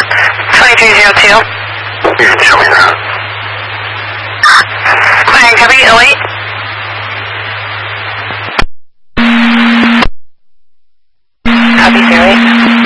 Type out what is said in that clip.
2302. You can show me that. Fine, copy, 08. Copy, 08.